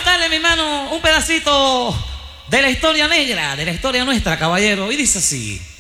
cantarle, mi hermano, un pedacito de la historia negra, de la historia nuestra, caballero. Y dice así.